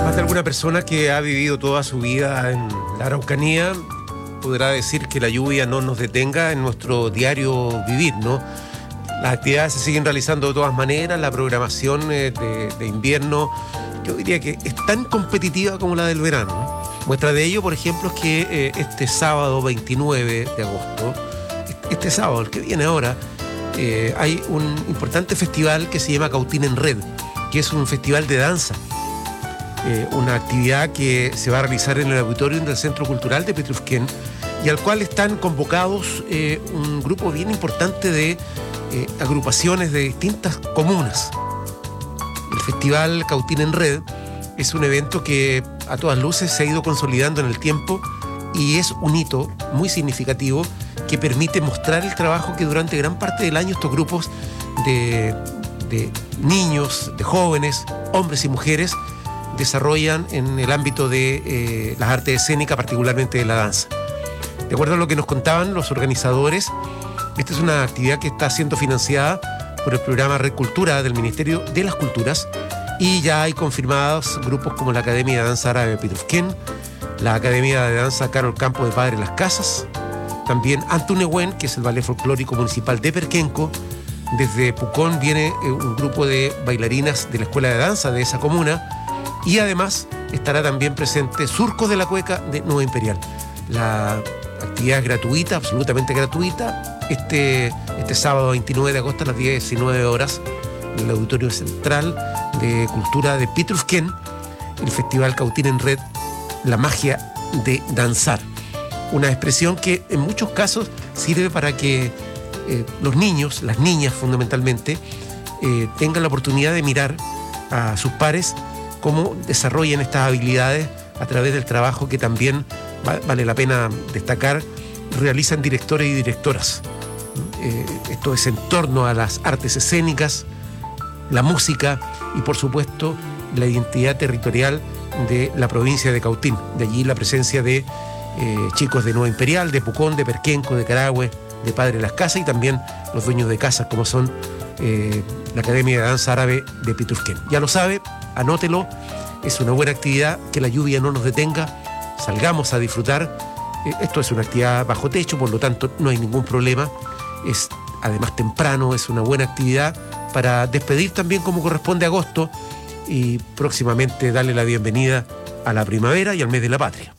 Más de alguna persona que ha vivido toda su vida en la Araucanía podrá decir que la lluvia no nos detenga en nuestro diario vivir, ¿no? Las actividades se siguen realizando de todas maneras, la programación de invierno, yo diría que es tan competitiva como la del verano, ¿no? Muestra de ello, por ejemplo, es que este sábado 29 de agosto, este sábado, el que viene ahora, hay un importante festival que se llama Cautín en Red, que es un festival de danza. Una actividad que se va a realizar en el auditorio del Centro Cultural de Petrufquén y al cual están convocados un grupo bien importante de agrupaciones de distintas comunas. El Festival Cautín en Red es un evento que a todas luces se ha ido consolidando en el tiempo y es un hito muy significativo que permite mostrar el trabajo que durante gran parte del año estos grupos de niños, de jóvenes, hombres y mujeres desarrollan en el ámbito de las artes escénicas, particularmente de la danza. De acuerdo a lo que nos contaban los organizadores, esta es una actividad que está siendo financiada por el programa Red Cultura del Ministerio de las Culturas y ya hay confirmados grupos como la Academia de Danza Árabe de Petrufquén, la Academia de Danza Carol Campos de Padre Las Casas, también Antunehuen, que es el Ballet Folclórico Municipal de Perquenco. Desde Pucón viene un grupo de bailarinas de la Escuela de Danza de esa comuna y además estará también presente Surcos de la Cueca de Nueva Imperial. La actividad es gratuita, absolutamente gratuita, este sábado 29 de agosto a las 19 horas en el Auditorio Central de Cultura de Petrufquén, el Festival Cautín en Red, la magia de danzar. Una expresión que en muchos casos sirve para que los niños, las niñas fundamentalmente, tengan la oportunidad de mirar a sus pares cómo desarrollan estas habilidades a través del trabajo que también vale la pena destacar, realizan directores y directoras. Esto es en torno a las artes escénicas, la música y por supuesto la identidad territorial de la provincia de Cautín. De allí la presencia de chicos de Nueva Imperial, de Pucón, de Perquenco, de Carahue, de Padre Las Casas y también los dueños de casas como son la Academia de Danza Árabe de Petrufquén. Ya lo sabe, anótelo, es una buena actividad, que la lluvia no nos detenga, salgamos a disfrutar. Esto es una actividad bajo techo, por lo tanto no hay ningún problema, es además temprano, es una buena actividad para despedir también como corresponde agosto y próximamente darle la bienvenida a la primavera y al mes de la patria.